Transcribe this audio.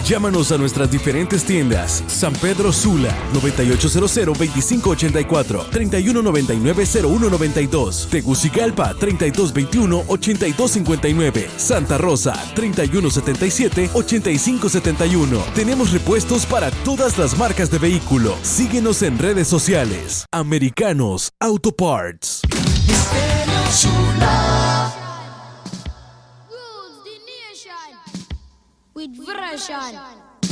Llámanos a nuestras diferentes tiendas. San Pedro Sula, 9800-2584, 3199-0192. Tegucigalpa, 3221-8259. Santa Rosa, 3177-8571. Tenemos repuestos para todas las marcas de vehículo. Síguenos en redes sociales. Americanos Auto Parts. Rules the nation with version.